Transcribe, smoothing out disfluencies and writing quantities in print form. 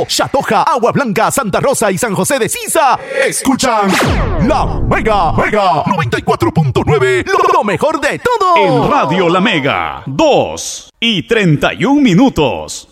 Chatoja, Agua Blanca, Santa Rosa y San José de Sisa escuchan La Mega 94.9, lo mejor de todo. En Radio La Mega, 2:31.